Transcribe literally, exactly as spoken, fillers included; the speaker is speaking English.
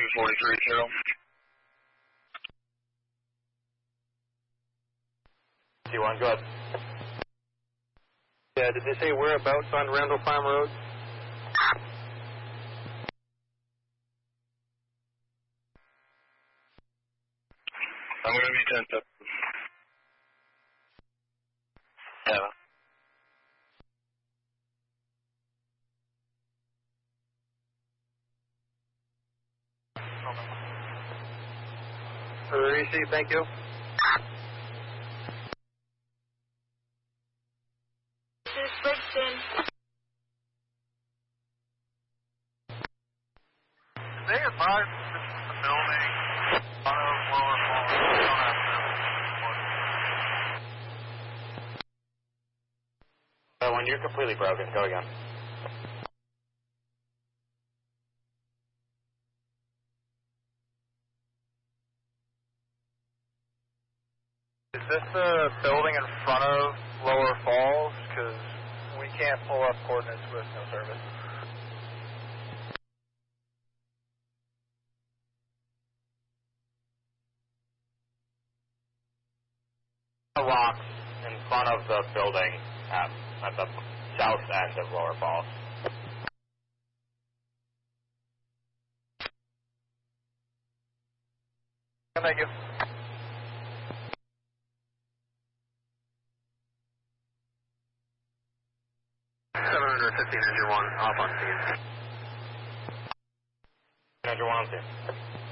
forty-three two. T one, go ahead. Yeah, did they say whereabouts on Randall Farm Road? I'm going to be ten up. Yeah. For the receipt, thank you. This is Brixton. They advised the building on a lower floor. We don't have service. Uh, when you're completely broken, go again. Is this the building in front of Lower Falls? Because we can't pull up coordinates with no service. The rocks in front of the building at, at the south end of Lower Falls. Thank you. seven fifteen engine one, off on scene. Engine one on scene.